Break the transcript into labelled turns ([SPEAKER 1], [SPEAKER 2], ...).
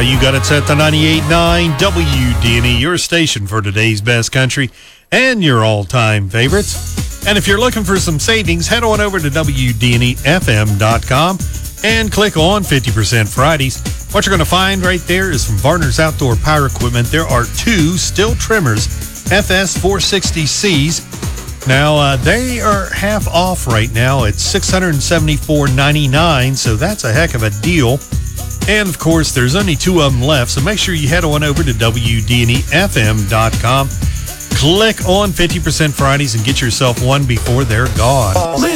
[SPEAKER 1] You got it set to 98.9 WDNE, your station for today's best country and your all-time favorites. And if you're looking for some savings, head on over to WDNEFM.com and click on 50% Fridays. What you're going to find right there is from Varner's Outdoor Power Equipment. There are two Stihl trimmers, FS 460Cs. Now, they are half off right now at $674.99, so that's a heck of a deal. And, of course, there's only two of them left, so make sure you head on over to WDNEFM.com. Click on 50% Fridays and get yourself one before they're gone.